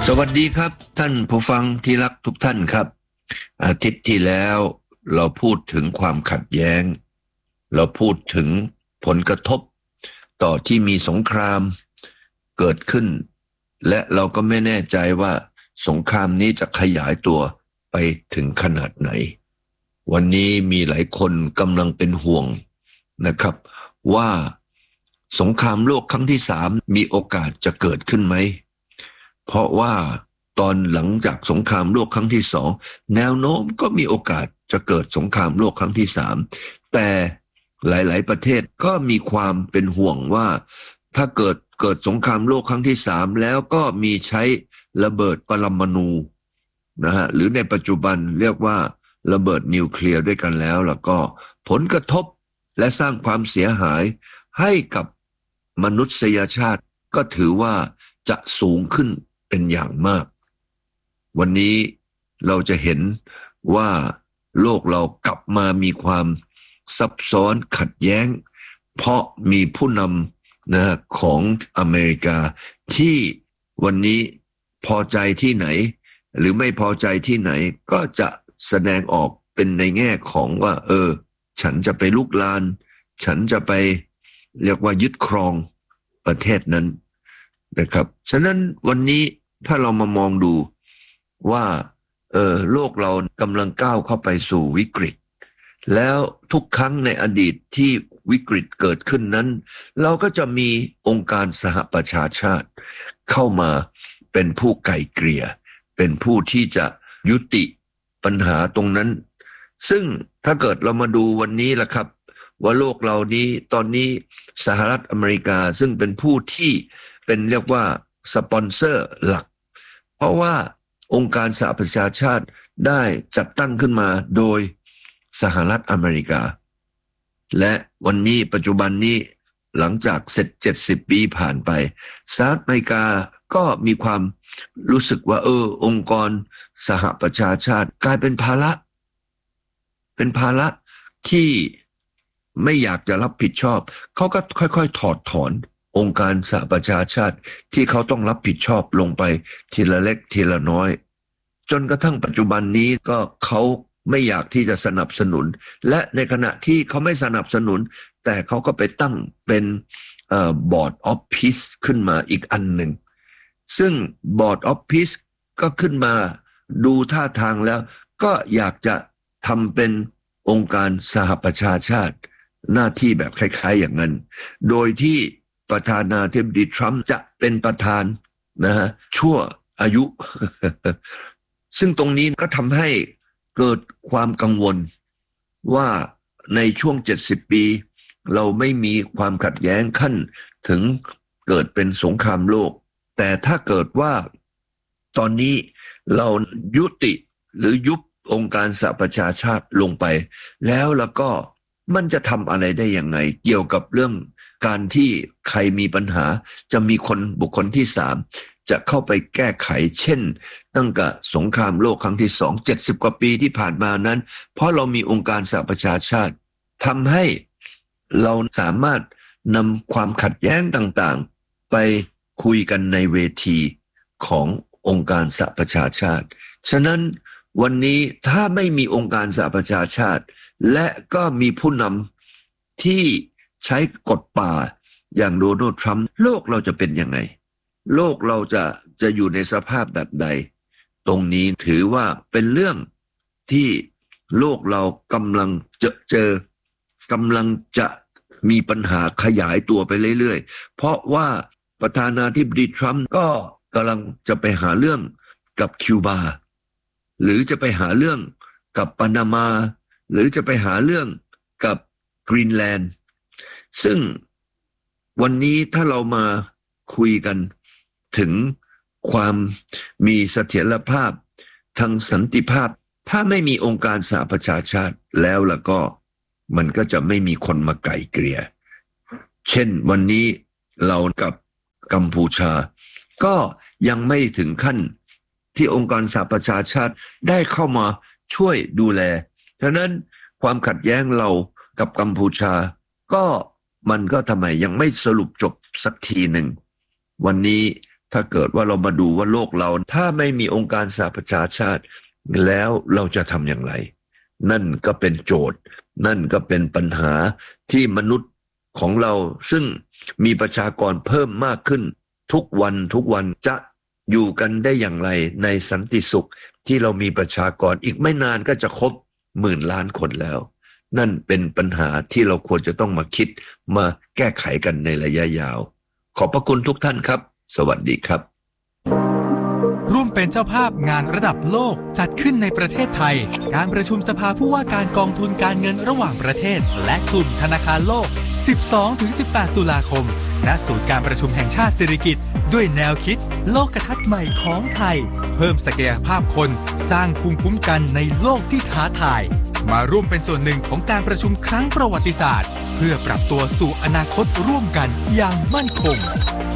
สวัสดีครับท่านผู้ฟังที่รักทุกท่านครับอาทิตย์ที่แล้วเราพูดถึงความขัดแย้งเราพูดถึงผลกระทบต่อที่มีสงครามเกิดขึ้นและเราก็ไม่แน่ใจว่าสงครามนี้จะขยายตัวไปถึงขนาดไหนวันนี้มีหลายคนกำลังเป็นห่วงนะครับว่าสงครามโลกครั้งที่3มีโอกาสจะเกิดขึ้นไหมเพราะว่าตอนหลังจากสงครามโลกครั้งที่2แนวโน้มก็มีโอกาสจะเกิดสงครามโลกครั้งที่3แต่หลายๆประเทศก็มีความเป็นห่วงว่าถ้าเกิดสงครามโลกครั้งที่3แล้วก็มีใช้ระเบิดปรมาณูนะฮะหรือในปัจจุบันเรียกว่าระเบิดนิวเคลียร์ด้วยกันแล้วก็ผลกระทบและสร้างความเสียหายให้กับมนุษยชาติก็ถือว่าจะสูงขึ้นเป็นอย่างมากวันนี้เราจะเห็นว่าโลกเรากลับมามีความซับซ้อนขัดแย้งเพราะมีผู้นำนะของอเมริกาที่วันนี้พอใจที่ไหนหรือไม่พอใจที่ไหนก็จะแสดงออกเป็นในแง่ของว่าฉันจะไปลุกลานฉันจะไปเรียกว่ายึดครองประเทศนั้นนะครับฉะนั้นวันนี้ถ้าเรามามองดูว่าโลกเรากำลังก้าวเข้าไปสู่วิกฤตแล้วทุกครั้งในอดีตที่วิกฤตเกิดขึ้นนั้นเราก็จะมีองค์การสหประชาชาติเข้ามาเป็นผู้ไกล่เกลี่ยเป็นผู้ที่จะยุติปัญหาตรงนั้นซึ่งถ้าเกิดเรามาดูวันนี้ล่ะครับว่าโลกเรานี้ตอนนี้สหรัฐอเมริกาซึ่งเป็นผู้ที่เป็นเรียกว่าสปอนเซอร์หลักเพราะว่าองค์การสหประชาชาติได้จัดตั้งขึ้นมาโดยสหรัฐอเมริกาและวันนี้ปัจจุบันนี้หลังจากเสร็จ70ปีผ่านไปสหรัฐอเมริกาก็มีความรู้สึกว่าองค์กรสหประชาชาติกลายเป็นภาระที่ไม่อยากจะรับผิดชอบเขาก็ค่อยๆถอดถอนองค์การสหประชาชาติที่เขาต้องรับผิดชอบลงไปทีละเล็กทีละน้อยจนกระทั่งปัจจุบันนี้ก็เขาไม่อยากที่จะสนับสนุนและในขณะที่เขาไม่สนับสนุนแต่เขาก็ไปตั้งเป็นBoard of Peace ขึ้นมาอีกอันหนึ่งซึ่ง Board of Peace ก็ขึ้นมาดูท่าทางแล้วก็อยากจะทำเป็นองค์การสหประชาชาติหน้าที่แบบคล้ายๆอย่างนั้นโดยที่ประธานาธิบดีทรัมป์จะเป็นประธานนะฮะชั่วอายุ ซึ่งตรงนี้ก็ทำให้เกิดความกังวลว่าในช่วง70ปีเราไม่มีความขัดแย้งขั้นถึงเกิดเป็นสงครามโลกแต่ถ้าเกิดว่าตอนนี้เรายุติหรือยุบองค์การสหประชาชาติลงไปแล้วก็มันจะทำอะไรได้ยังไงเกี่ยวกับเรื่องการที่ใครมีปัญหาจะมีบุคคลที่3จะเข้าไปแก้ไขเช่นตั้งแต่สงครามโลกครั้งที่2 70กว่าปีที่ผ่านมานั้นเพราะเรามีองค์การสหประชาชาติทำให้เราสามารถนำความขัดแย้งต่างๆไปคุยกันในเวทีขององค์การสหประชาชาติฉะนั้นวันนี้ถ้าไม่มีองค์การสหประชาชาติและก็มีผู้นำที่ใช้กฎป่าอย่างโดนัลด์ทรัมป์โลกเราจะเป็นยังไงโลกเราจะอยู่ในสภาพแบบใดตรงนี้ถือว่าเป็นเรื่องที่โลกเรากำลังกำลังจะมีปัญหาขยายตัวไปเรื่อยๆเพราะว่าประธานาธิบดีทรัมป์ก็กำลังจะไปหาเรื่องกับคิวบาหรือจะไปหาเรื่องกับปานามาหรือจะไปหาเรื่องกับกรีนแลนด์ซึ่งวันนี้ถ้าเรามาคุยกันถึงความมีเสถียรภาพทางสันติภาพถ้าไม่มีองค์การสหประชาชาติแล้วก็มันก็จะไม่มีคนมาไกล่เกลี่ยเช่นวันนี้เรากับกัมพูชาก็ยังไม่ถึงขั้นที่องค์การสหประชาชาติได้เข้ามาช่วยดูแลฉะนั้นความขัดแย้งเรากับกัมพูชาก็มันก็ทำไมยังไม่สรุปจบสักทีหนึ่งวันนี้ถ้าเกิดว่าเรามาดูว่าโลกเราถ้าไม่มีองค์การสหประชาชาติแล้วเราจะทำอย่างไรนั่นก็เป็นโจทย์นั่นก็เป็นปัญหาที่มนุษย์ของเราซึ่งมีประชากรเพิ่มมากขึ้นทุกวันจะอยู่กันได้อย่างไรในสันติสุขที่เรามีประชากรอีกไม่นานก็จะครบ10,000 ล้านคนแล้วนั่นเป็นปัญหาที่เราควรจะต้องมาคิดมาแก้ไขกันในระยะยาวขอบพระคุณทุกท่านครับสวัสดีครับร่วมเป็นเจ้าภาพงานระดับโลกจัดขึ้นในประเทศไทยการประชุมสภาผู้ว่าการกองทุนการเงินระหว่างประเทศและกลุ่มธนาคารโลก 12-18 ตุลาคมณศูนย์การประชุมแห่งชาติสิริกิติ์ด้วยแนวคิดโลกทัศน์ใหม่ของไทยเพิ่มศักยภาพคนสร้างภูมิคุ้มกันในโลกที่ท้าทายมาร่วมเป็นส่วนหนึ่งของการประชุมครั้งประวัติศาสตร์เพื่อปรับตัวสู่อนาคตร่วมกันอย่างมั่นคง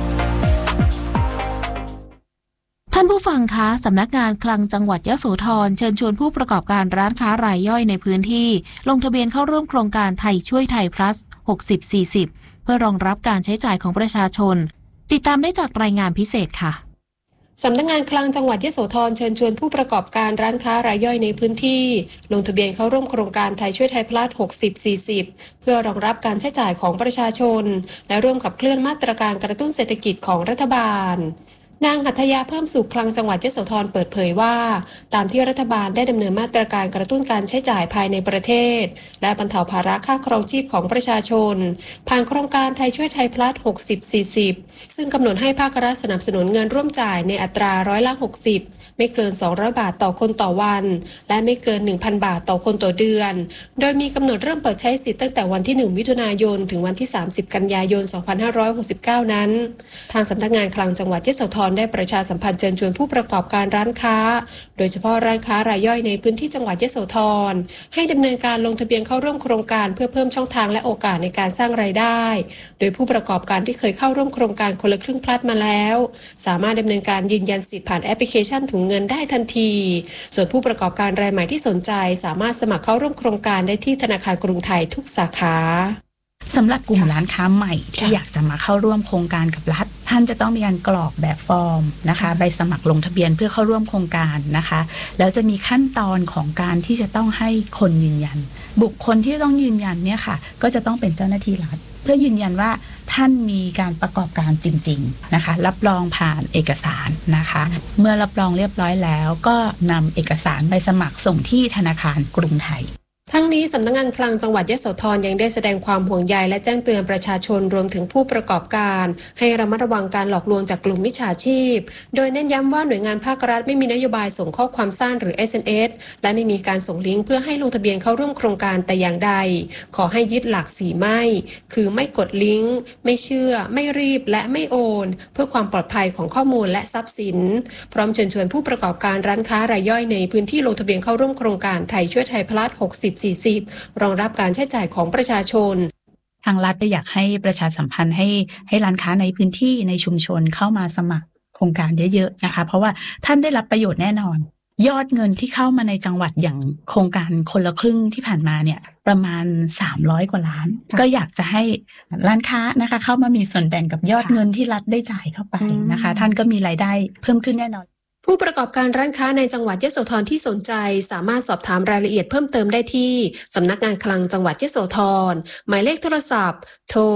ท่านผู้ฟังคะสำนักงานคลังจังหวัดยโสธรเชิญชวนผู้ประกอบการร้านค้ารายย่อยในพื้นที่ลงทะเบียนเข้าร่วมโครงการไทยช่วยไทย plus 60-40 เพื่อรองรับการใช้จ่ายของประชาชนติดตามได้จากรายงานพิเศษค่ะสำนักงานคลังจังหวัดยโสธรเชิญชวนผู้ประกอบการร้านค้ารายย่อยในพื้นที่ลงทะเบียนเข้าร่วมโครงการไทยช่วยไทย plus 60-40 เพื่อรองรับการใช้จ่ายของประชาชนและร่วมขับเคลื่อนมาตรการกระตุ้นเศรษฐกิจของรัฐบาลนางหัตถยาเพิ่มสุขคลังจังหวัดยโสธรเปิดเผยว่าตามที่รัฐบาลได้ดำเนินมาตรการกระตุ้นการใช้จ่ายภายในประเทศและบรรเทาภาระค่าครองชีพของประชาชนผ่านโครงการไทยช่วยไทย plus 60-40 ซึ่งกำหนดให้ภาครัฐสนับสนุนเงินร่วมจ่ายในอัตรา60%ไม่เกิน200 บาทต่อคนต่อวันและไม่เกิน 1,000 บาทต่อคนต่อเดือนโดยมีกำหนดเริ่มเปิดใช้สิทธิ์ตั้งแต่วันที่1มิถุนายนถึงวันที่30กันยายน2569นั้นทางสำนักงานคลังจังหวัดยโสธรได้ประชาสัมพันธ์เชิญชวนผู้ประกอบการร้านค้าโดยเฉพาะร้านค้ารายย่อยในพื้นที่จังหวัดยโสธรให้ดำเนินการลงทะเบียนเข้าร่วมโครงการเพื่อเพิ่มช่องทางและโอกาสในการสร้างรายได้โดยผู้ประกอบการที่เคยเข้าร่วมโครงการคนละครึ่งพลัดมาแล้วสามารถดำเนินการยืนยันสิทธิ์ผ่านแอปพลิเคชันถุงเงินได้ทันทีส่วนผู้ประกอบการรายใหม่ที่สนใจสามารถสมัครเข้าร่วมโครงการได้ที่ธนาคารกรุงไทยทุกสาขาสำหรับกลุ่มร้านค้าใหม่ที่อยากจะมาเข้าร่วมโครงการกับรัฐท่านจะต้องมีการกรอกแบบฟอร์มนะคะใบสมัครลงทะเบียนเพื่อเข้าร่วมโครงการนะคะแล้วจะมีขั้นตอนของการที่จะต้องให้คนยืนยันบุคคลที่ต้องยืนยันเนี่ยค่ะก็จะต้องเป็นเจ้าหน้าที่รัฐเพื่อยืนยันว่าท่านมีการประกอบการจริงๆนะคะรับรองผ่านเอกสารนะคะเมื่อรับรองเรียบร้อยแล้วก็นำเอกสารใบสมัครส่งที่ธนาคารกรุงไทยทั้งนี้สำนักงานคลังจังหวัดยโสธรยังได้แสดงความห่วงใยและแจ้งเตือนประชาชนรวมถึงผู้ประกอบการให้ระมัดระวังการหลอกลวงจากกลุ่มมิจฉาชีพโดยเน้นย้ำว่าหน่วยงานภาครัฐไม่มีนโยบายส่งข้อความสั้นหรือ SMS และไม่มีการส่งลิงก์เพื่อให้ลงทะเบียนเข้าร่วมโครงการแต่อย่างใดขอให้ยึดหลัก4ไม่คือไม่กดลิงก์ไม่เชื่อไม่รีบและไม่โอนเพื่อความปลอดภัยของข้อมูลและทรัพย์สินพร้อมเชิญชวนผู้ประกอบการร้านค้ารายย่อยในพื้นที่ลงทะเบียนเข้าร่วมโครงการไทยช่วยไทย plus 60-40รองรับการใช้จ่ายของประชาชนทางรัฐอยากให้ประชาสัมพันธ์ให้ร้านค้าในพื้นที่ในชุมชนเข้ามาสมัครโครงการเยอะๆนะคะเพราะว่าท่านได้รับประโยชน์แน่นอนยอดเงินที่เข้ามาในจังหวัดอย่างโครงการคนละครึ่งที่ผ่านมาเนี่ยประมาณ300 กว่าล้านก็อยากจะให้ร้านค้านะคะเข้ามามีส่วนแบ่งกับยอดเงินที่รัฐได้จ่ายเข้าไปนะคะท่านก็มีรายได้เพิ่มขึ้นแน่นอนผู้ประกอบการร้านค้าในจังหวัดยโสธรที่สนใจสามารถสอบถามรายละเอียดเพิ่มเติมได้ที่สำนักงานคลังจังหวัดยโสธรหมายเลขโทรศัพท์โทร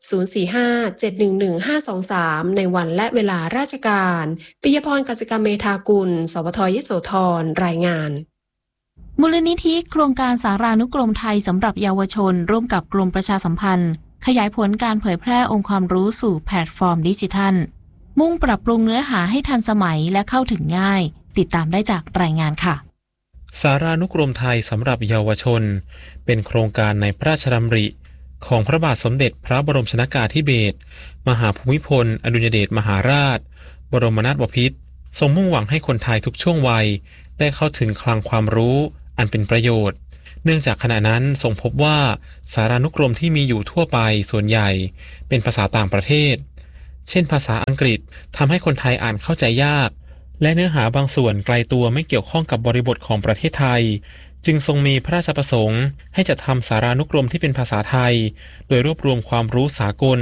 045-711-523 ในวันและเวลาราชการปิยพร กสิกรรมเมธากุล สวทยโสธรรายงานมูลนิธิโครงการสารานุกรมไทยสำหรับเยาวชนร่วมกับกรมประชาสัมพันธ์ขยายผลการเผยแพร่องค์ความรู้สู่แพลตฟอร์มดิจิทัลมุ่งปรับปรุงเนื้อหาให้ทันสมัยและเข้าถึงง่ายติดตามได้จากรายงานค่ะสารานุกรมไทยสำหรับเยาวชนเป็นโครงการในพระราชดำริของพระบาทสมเด็จพระบรมชนกาธิเบศรมหาภูมิพลอดุลยเดชมหาราชบรมนาถบพิตรทรงมุ่งหวังให้คนไทยทุกช่วงวัยได้เข้าถึงคลังความรู้อันเป็นประโยชน์เนื่องจากขณะนั้นทรงพบว่าสารานุกรมที่มีอยู่ทั่วไปส่วนใหญ่เป็นภาษาต่างประเทศเช่นภาษาอังกฤษทำให้คนไทยอ่านเข้าใจยากและเนื้อหาบางส่วนไกลตัวไม่เกี่ยวข้องกับบริบทของประเทศไทยจึงทรงมีพระราชประสงค์ให้จัดทำสารานุกรมที่เป็นภาษาไทยโดยรวบรวมความรู้สากล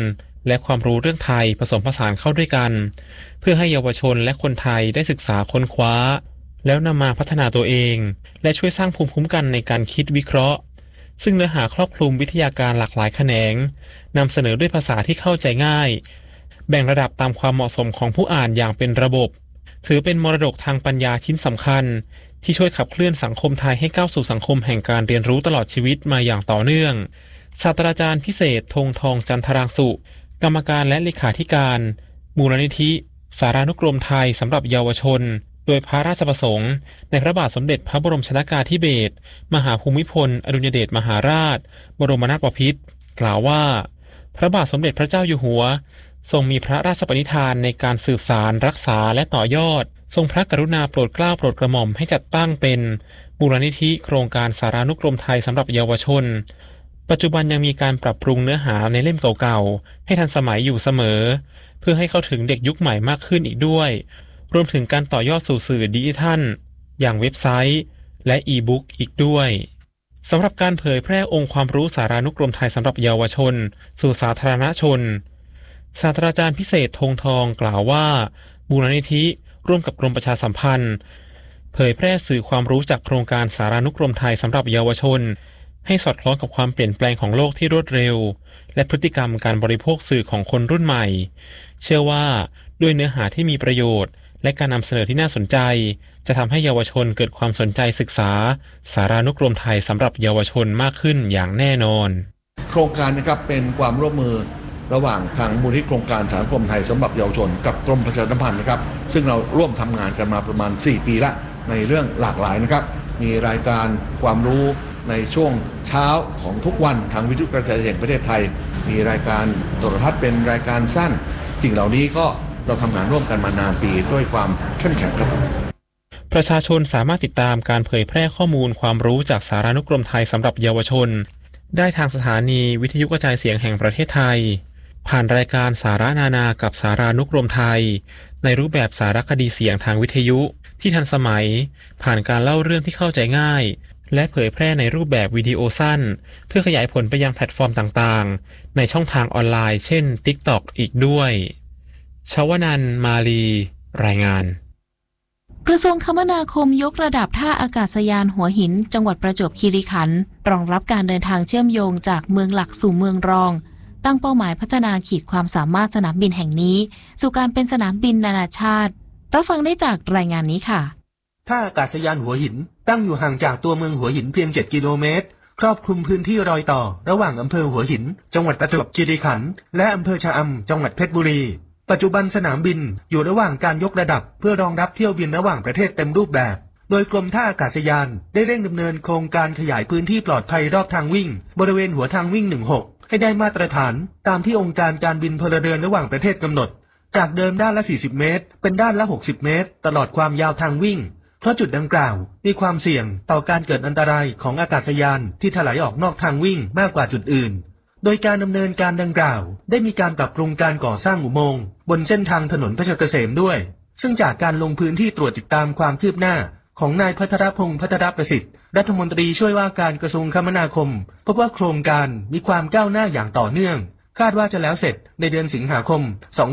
และความรู้เรื่องไทยผสมผสานเข้าด้วยกันเพื่อให้เยาวชนและคนไทยได้ศึกษาค้นคว้าแล้วนำมาพัฒนาตัวเองและช่วยสร้างภูมิคุ้มกันในการคิดวิเคราะห์ซึ่งเนื้อหาครอบคลุมวิทยาการหลากหลายแขนงนำเสนอด้วยภาษาที่เข้าใจง่ายแบ่งระดับตามความเหมาะสมของผู้อ่านอย่างเป็นระบบถือเป็นมรดกทางปัญญาชิ้นสำคัญที่ช่วยขับเคลื่อนสังคมไทยให้ก้าวสู่สังคมแห่งการเรียนรู้ตลอดชีวิตมาอย่างต่อเนื่องศาสตราจารย์พิเศษธงทองจันทรางสุกรรมการและเลขาธิการมูลนิธิสารานุกรมไทยสำหรับเยาวชนโดยพระราชประสงค์ในพระบาทสมเด็จพระบรมชนกาธิเบศรมหาภูมิพลอดุลยเดชมหาราชบรมนาถบพิตรกล่าวว่าพระบาทสมเด็จพระเจ้าอยู่หัวทรงมีพระราชปณิธานในการสืบสานรักษาและต่อยอดทรงพระกรุณาโปรดเกล้าโปรดกระหม่อมให้จัดตั้งเป็นมูลนิธิโครงการสารานุกรมไทยสำหรับเยาวชนปัจจุบันยังมีการปรับปรุงเนื้อหาในเล่มเก่าๆให้ทันสมัยอยู่เสมอเพื่อให้เข้าถึงเด็กยุคใหม่มากขึ้นอีกด้วยรวมถึงการต่อยอดสู่สื่อดิจิทัลอย่างเว็บไซต์และอีบุ๊กอีกด้วยสำหรับการเผยแพร่องค์ความรู้สารานุกรมไทยสำหรับเยาวชนสู่สาธารณชนศาสตราจารย์พิเศษธงทองกล่าวว่ามูลนิธิร่วมกับกรมประชาสัมพันธ์เผยแพร่สื่อความรู้จากโครงการสารานุกรมไทยสำหรับเยาวชนให้สอดคล้องกับความเปลี่ยนแปลงของโลกที่รวดเร็วและพฤติกรรมการบริโภคสื่อของคนรุ่นใหม่เชื่อว่าด้วยเนื้อหาที่มีประโยชน์และการนำเสนอที่น่าสนใจจะทำให้เยาวชนเกิดความสนใจศึกษาสารานุกรมไทยสำหรับเยาวชนมากขึ้นอย่างแน่นอนโครงการนะครับเป็นความร่วมมือระหว่างทางมูลนิธิโครงการสารานุกรมไทยสำหรับเยาวชนกับกรมประชาสัมพันธ์นะครับซึ่งเราร่วมทำงานกันมาประมาณ4 ปีละในเรื่องหลากหลายนะครับมีรายการความรู้ในช่วงเช้าของทุกวันทางวิทยุกระจายเสียงประเทศไทยมีรายการโทรทัศน์เป็นรายการสั้นสิ่งเหล่านี้ก็เราทำงานร่วมกันมานานปีด้วยความเข้มแข็งครับประชาชนสามารถติดตามการเผยแพร่ข้อมูลความรู้จากสารานุกรมไทยสำหรับเยาวชนได้ทางสถานีวิทยุกระจายเสียงแห่งประเทศไทยผ่านรายการสาระนานากับสารานุกรมไทยในรูปแบบสารคดีเสียงทางวิทยุที่ทันสมัยผ่านการเล่าเรื่องที่เข้าใจง่ายและเผยแพร่ในรูปแบบวิดีโอสั้นเพื่อขยายผลไปยังแพลตฟอร์มต่างๆในช่องทางออนไลน์เช่น TikTok อีกด้วยชวนันท์มาลีรายงานกระทรวงคมนาคมยกระดับท่าอากาศยานหัวหินจังหวัดประจวบคีรีขันธ์รองรับการเดินทางเชื่อมโยงจากเมืองหลักสู่เมืองรองตั้งเป้าหมายพัฒนาขีดความสามารถสนามบินแห่งนี้สู่การเป็นสนามบินนานาชาติรับฟังได้จากรายงานนี้ค่ะท่าอากาศยานหัวหินตั้งอยู่ห่างจากตัวเมืองหัวหินเพียง7 กิโลเมตรครอบคลุมพื้นที่รอยต่อระหว่างอำเภอหัวหินจังหวัดประจวบคีรีขันธ์และอำเภอชะอำจังหวัดเพชรบุรีปัจจุบันสนามบินอยู่ระหว่างการยกระดับเพื่อรองรับเที่ยวบินระหว่างประเทศเต็มรูปแบบโดยกรมท่าอากาศยานได้เร่งดำเนินโครงการขยายพื้นที่ปลอดภัยรอบทางวิ่งบริเวณหัวทางวิ่ง16ให้ได้มาตรฐานตามที่องค์การการบินพลเรือนระหว่างประเทศกำหนดจากเดิมด้านละ40 เมตรเป็นด้านละ60 เมตรตลอดความยาวทางวิ่งเพราะจุดดังกล่าวมีความเสี่ยงต่อการเกิดอันตรายของอากาศยานที่ถลายออกนอกทางวิ่งมากกว่าจุดอื่นโดยการดำเนินการดังกล่าวได้มีการปรับปรุงการก่อสร้างอุโมงค์บนเส้นทางถนนเพชรเกษมด้วยซึ่งจากการลงพื้นที่ตรวจติดตามความคืบหน้าของนายพัทรพงษ์พัทรประสิทธิ์รัฐมนตรีช่วยว่าการกระทรวงคมนาคมพบว่าโครงการมีความก้าวหน้าอย่างต่อเนื่องคาดว่าจะแล้วเสร็จในเดือนสิงหาคม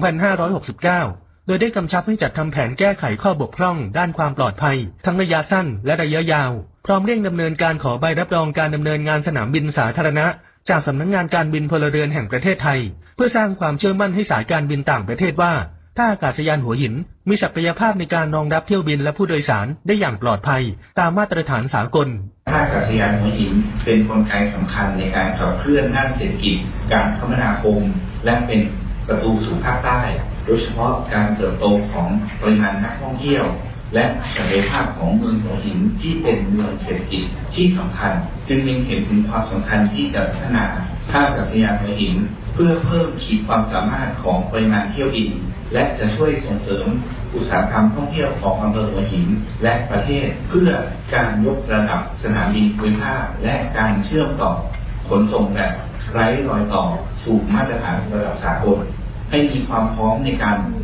2569 โดยได้กำชับให้จัดทำแผนแก้ไขข้อบกพร่องด้านความปลอดภัยทั้งระยะสั้นและระยะยาวพร้อมเร่งดำเนินการขอใบรับรองการดำเนินงานสนามบินสาธารณะจากสำนักงานการบินพลเรือนแห่งประเทศไทยเพื่อสร้างความเชื่อมั่นให้สายการบินต่างประเทศว่าท่าอากาศยานหัวหินมีศักยภาพในการรองรับเที่ยวบินและผู้โดยสารได้อย่างปลอดภัยตามมาตรฐานสากลท่าอากาศยานหัวหินเป็นกลไกสำคัญในการขับเคลื่อนด้านเศรษฐกิจการคมนาคมและเป็นประตูสู่ภาคใต้โดยเฉพาะการเติบโตของปริมาณนักท่องเที่ยวและศักยภาพของเมืองหัวหินที่เป็นเมืองเศรษฐกิจที่สำคัญจึงเล็งเห็นถึงความสำคัญที่จะพัฒนาท่าอากาศยานหัวหินเพื่อเพิ่มขีดความสามารถของปริมาณเที่ยวบินและจะช่วยส่งเสริมอุตสาหกรรมท่องเที่ยวของอำเภอหัวหินและประเทศเพื่อการยกระดับสนามบินภูมิภาคและการเชื่อมต่อขนส่งแบบไร้รอยต่อสู่มาตรฐานระดับสากลให้มีความพร้อมในการ